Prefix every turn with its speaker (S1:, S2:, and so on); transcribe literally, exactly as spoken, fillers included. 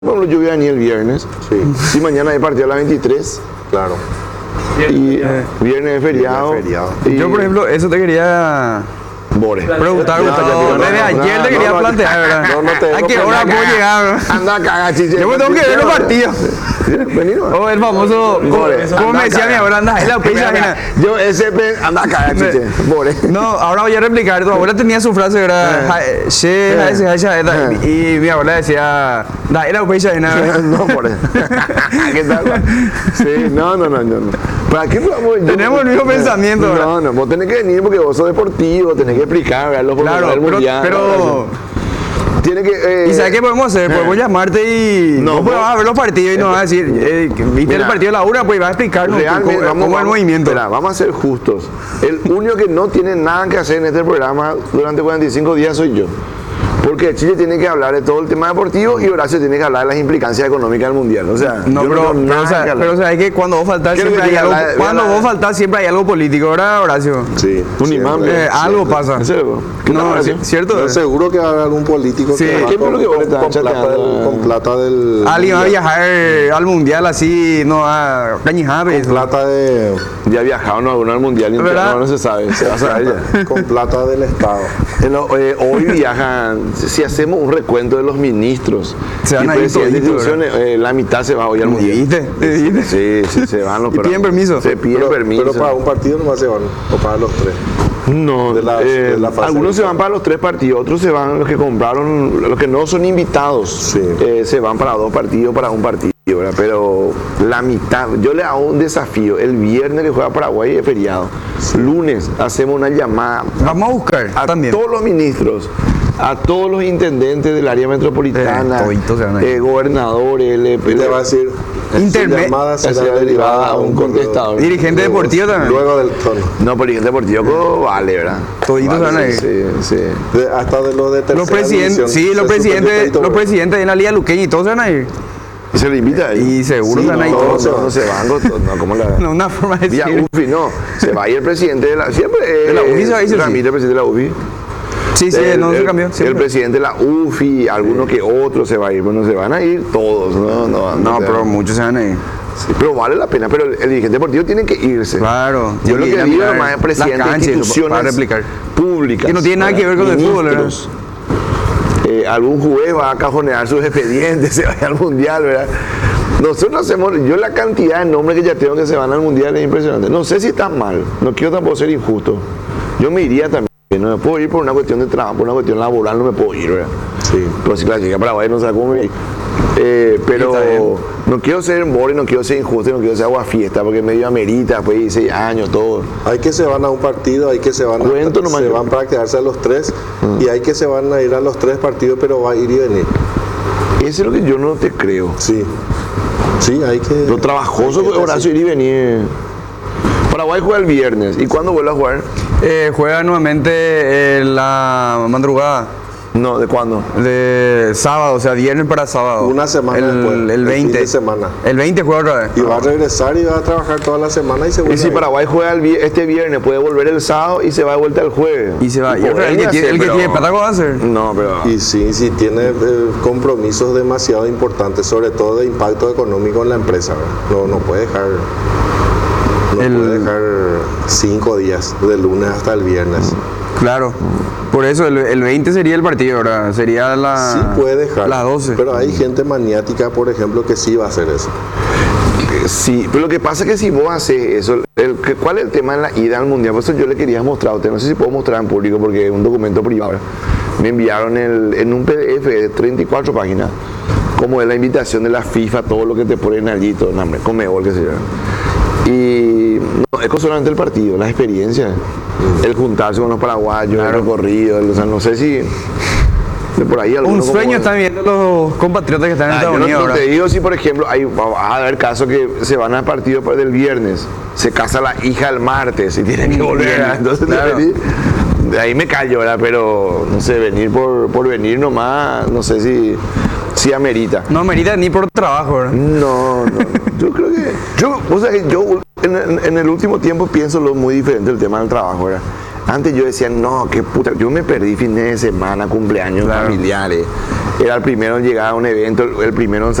S1: Por ejemplo, yo voy a venir el viernes.
S2: Sí.
S1: Y mañana hay partido a las veintitrés.
S2: Claro.
S1: Y eh, viernes es feriado.
S2: Viernes feriado.
S1: Y
S3: Yo, por ejemplo, eso te quería
S1: Bore.
S3: preguntar,
S1: No,
S3: Gustavo.
S1: no,
S3: Desde
S1: no,
S3: ayer
S1: no,
S3: te quería
S1: no, no,
S3: plantear, ¿verdad?
S2: no, no te
S3: ¿A
S2: dejo
S3: qué hora
S1: Anda
S3: puedo
S1: acá.
S3: llegar?
S1: Anda a cagar, chiche.
S3: Yo me tengo que ver los partidos.
S1: Vení, no.
S3: O el famoso, como,
S1: Bore,
S3: como
S1: anda
S3: me
S1: a
S3: decía mi
S1: cagar.
S3: abuela, anda, es la pizza.
S1: Mira, Yo, ese pe, anda a cagar, chiche. Bore.
S3: No, ahora voy a replicar. Tu abuela tenía su frase, ¿verdad? Ja- she, ja- ese, ja- ese, ja- Y mi abuela decía, da, era pizza.
S1: No, Bore. ¿Qué tal? Sí, no, no, no, no. no. ¿Para qué vamos? Yo-
S3: Tenemos el mismo pensamiento, ¿verdad?
S1: No, no, vos tenés que venir porque vos sos deportivo, tenés que explicar, ¿verdad? Los
S3: Claro,
S1: pormenores del
S3: pero,
S1: mundial,
S3: pero
S1: Tiene que. Eh,
S3: ¿y sabes qué podemos hacer? Podemos llamarte y
S1: No,
S3: no, pues
S1: vos-
S3: vas a ver los partidos y nos vas a decir, eh, ¿viste
S1: Mira,
S3: el partido de la una? Pues va a explicarnos
S1: Realmente,
S3: cómo,
S1: vamos,
S3: cómo es el
S1: vamos-
S3: movimiento.
S1: espera, vamos a ser justos. El único que no tiene nada que hacer en este programa durante cuarenta y cinco días soy yo. Porque Chile tiene que hablar de todo el tema deportivo y Horacio tiene que hablar de las implicancias económicas del mundial. O sea,
S3: No,
S1: yo
S3: pero,
S1: tengo
S3: pero,
S1: nada
S3: o sea,
S1: que hablar.
S3: pero sabes que cuando vos faltás
S1: Quiero
S3: siempre
S1: que
S3: hay
S1: diga
S3: algo.
S1: la-
S3: Cuando
S1: la-
S3: vos faltás siempre hay algo político, ¿verdad, Horacio?
S2: Sí.
S1: Un
S2: siempre,
S1: imán,
S3: Eh, algo
S2: siempre.
S3: pasa.
S1: ¿En serio? ¿Qué
S3: No,
S1: tal, Horacio?
S3: ¿cierto?
S2: Yo seguro que va a haber algún político
S3: Sí.
S2: que va
S1: ¿Qué
S2: con,
S1: es lo que vos le
S2: con-
S1: estás
S2: con plata
S1: chateando?
S2: del, con plata del
S3: Alguien va a
S2: mundial.
S3: viajar al mundial así, no a Cañijabe.
S2: Con plata de
S1: Ya ha viajado, no, alguno al mundial interno,
S3: ¿Verdad?
S1: no, no se sabe, se va a saber ya.
S2: con plata del Estado.
S1: En lo- eh, hoy viajan, si hacemos un recuento de los ministros
S3: Se van
S1: y
S3: a ir
S1: presidentes de
S3: toditos,
S1: instituciones, eh, la mitad se va hoy al mundial.
S3: ¿Viste? ¿Viste?
S1: Sí, sí, se van los
S3: Y piden
S1: pero-
S3: permiso.
S1: Se piden
S2: Pero,
S1: permiso.
S2: pero para un partido nomás se van, o para los tres.
S1: No,
S2: de la-
S1: eh,
S2: de la fase
S1: algunos se
S2: de-
S1: van para los tres partidos, otros se van los que compraron, los que no son invitados,
S2: Sí.
S1: eh, se van para dos partidos, para un partido, ¿verdad? Pero la mitad, yo le hago un desafío, el viernes que juega Paraguay es feriado, lunes hacemos una llamada
S3: Vamos a buscar
S1: a
S3: también.
S1: todos los ministros, a todos los intendentes del área metropolitana,
S3: Eh, toditos se van a ir.
S1: eh, gobernadores, le,
S2: Y te va a decir,
S3: Interme-
S2: su llamada será
S1: será
S2: derivada a un
S1: contestador.
S3: Dirigente
S2: luego-
S3: deportivo también.
S2: Luego del tono.
S1: No, pero el deportivo como vale, ¿verdad?
S3: Toditos se van a ir.
S1: Sí, sí.
S2: De- hasta de los de tercera
S3: Los presidentes,
S2: división.
S3: sí,
S2: Se
S3: los
S2: suspendió
S3: presidentes,
S2: todito,
S3: los
S2: ¿verdad?
S3: presidentes de la Liga Luqueña y todos se van a ir.
S1: Y se le invita a él.
S3: Y seguro
S1: Sí,
S3: se van a ir
S1: no,
S3: todos.
S1: no, no se van, no, no, ¿cómo la...?
S3: No, una forma de
S1: Vía
S3: decir.
S1: U F I, no. Se va a ir el presidente de la... Siempre eh,
S3: De la U F I se va a ir, sí, sí.
S1: Ramírez, el presidente de la U F I.
S3: Sí, sí,
S1: el,
S3: no se
S1: el-
S3: cambió.
S1: El
S3: siempre.
S1: presidente de la U F I, alguno que otro se va a ir, pero no se van a ir todos, ¿no? No,
S3: No,
S1: te-
S3: pero muchos se van a ir.
S1: sí, pero vale la pena, pero el, el dirigente deportivo tiene que irse.
S3: Claro.
S1: Yo lo
S3: tiene
S1: que
S3: ir a
S1: digo
S3: mirar
S1: nomás es presidente
S3: las
S1: de
S3: canchas y eso,
S1: instituciones
S3: para replicar.
S1: públicas.
S3: Que no tiene nada que ver con el fútbol, ¿verdad?
S1: Ministros. Eh, algún juez va a cajonear sus expedientes, se vaya al mundial, ¿verdad? Nosotros hacemos, yo la cantidad de nombres que ya tengo que se van al mundial es impresionante. No sé si está mal, no quiero tampoco ser injusto. Yo me iría también, no me puedo ir por una cuestión de trabajo, por una cuestión laboral no me puedo ir, ¿verdad?
S2: Sí.
S1: Pero si clasifica Paraguay no sé cómo me ir. Eh, pero
S3: Está bien.
S1: no quiero ser mori, no quiero ser injusto, no quiero ser aguafiesta, porque medio amerita, después de seis años, todo.
S2: Hay que se van a un partido, hay que se van,
S1: Cuento
S2: a,
S1: nomás
S2: se
S1: yo.
S2: van para quedarse a los tres y hay que se van a ir a los tres partidos, pero va a ir y venir.
S1: Eso es lo que yo no te creo.
S2: Sí. Sí, hay que.
S1: Lo trabajoso
S2: hay que-
S1: que Horacio ir y venir. Paraguay juega el viernes. ¿Y cuándo vuelve a jugar?
S3: Eh, juega nuevamente en la madrugada
S1: No, ¿de cuándo?
S3: de sábado, o sea, viernes para sábado.
S2: Una semana
S3: el,
S2: después,
S3: el
S2: el fin
S3: veinte.
S2: de semana.
S3: El veinte juega otra vez.
S2: Y va a regresar y va a trabajar toda la semana y se vuelve.
S1: Y si
S2: a ir.
S1: Paraguay juega el vi- este viernes, puede volver el sábado y se va de vuelta el jueves.
S3: Y se va. Y el,
S1: podría
S3: el que tiene,
S1: ser,
S3: el que
S1: pero-
S3: tiene plata, ¿cómo va a hacer?
S1: No, pero...
S2: Y sí, sí tiene eh, compromisos demasiado importantes, sobre todo de impacto económico en la empresa. ¿Verdad? No, no puede dejar. No
S3: El-
S2: puede dejar cinco días, de lunes hasta el viernes.
S3: Claro. Por eso el, el veinte sería el partido, ¿verdad? Sería la.
S2: Sí puede dejar.
S3: Las doce.
S2: Pero hay gente maniática, por ejemplo, que sí va a hacer eso.
S1: Sí, pero lo que pasa es que si vos haces eso, el, que- ¿cuál es el tema en la ida al mundial? Por eso yo le quería mostrar a usted, no sé si puedo mostrar en público porque es un documento privado. Me enviaron el- en un P D F de treinta y cuatro páginas, como es la invitación de la FIFA, todo lo que te ponen allí, todo, no, hombre, Conmebol, qué sé yo. Y no, es solamente el partido, las experiencias, el juntarse con los paraguayos, el recorrido, el- o sea, no sé si de por ahí alguno
S3: Un sueño
S1: como-
S3: están viendo los compatriotas que están en
S1: Ah,
S3: Estados
S1: yo no,
S3: Unidos,
S1: no
S3: ¿verdad?
S1: te digo si, por ejemplo, hay, va a haber casos que se van al partido del viernes, se casa la hija el martes y tienen que volver.
S3: Bien,
S1: Entonces,
S3: claro.
S1: de, de ahí me callo, ¿verdad? Pero, no sé, venir por, por venir nomás, no sé si, si amerita.
S3: No merita ni por trabajo, ¿verdad?
S1: No, no, yo creo que, yo, o sea, yo en, en- en el último tiempo pienso lo muy diferente del tema del trabajo, ¿verdad? Antes yo decía, no, qué puta, yo me perdí fines de semana, cumpleaños
S3: Claro.
S1: familiares. Era el primero en llegar a un evento, el primero en